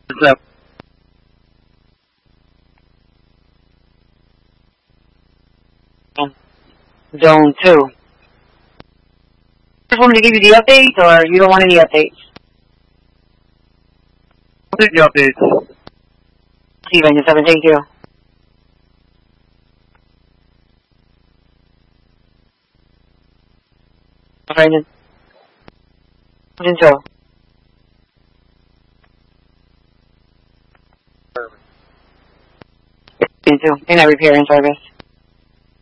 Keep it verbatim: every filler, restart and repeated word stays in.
What's up? Zone two. Just wanted to give you the updates, or you don't want any updates? I'll take the updates. See you, Ranger seven, thank you. Ranger. Ranger two. Ranger two. In that repair in service.